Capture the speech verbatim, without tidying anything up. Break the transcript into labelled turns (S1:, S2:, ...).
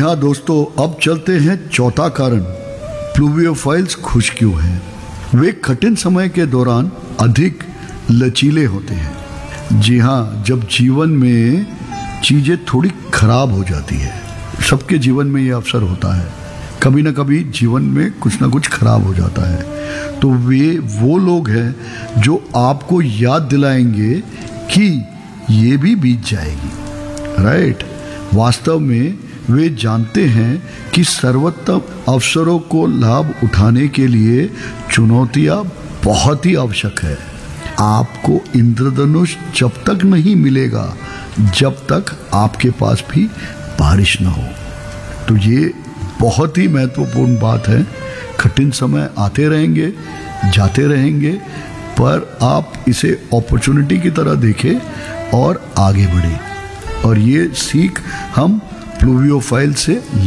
S1: हाँ दोस्तों, अब चलते हैं चौथा कारण प्लूवियोफाइल्स खुश क्यों हैं। वे कठिन समय के दौरान अधिक लचीले होते हैं। जी हाँ, जब जीवन में चीज़ें थोड़ी खराब हो जाती है, सबके जीवन में ये अवसर होता है, कभी ना कभी जीवन में कुछ ना कुछ खराब हो जाता है, तो वे वो लोग हैं जो आपको याद दिलाएंगे कि ये भी बीत जाएगी। राइट, वास्तव में वे जानते हैं कि सर्वोत्तम अवसरों को लाभ उठाने के लिए चुनौतियां बहुत ही आवश्यक है। आपको इंद्रधनुष जब तक नहीं मिलेगा जब तक आपके पास भी बारिश न हो। तो ये बहुत ही महत्वपूर्ण बात है। कठिन समय आते रहेंगे, जाते रहेंगे, पर आप इसे अपॉर्चुनिटी की तरह देखें और आगे बढ़ें। और ये सीख हम प्लूवियोफाइल से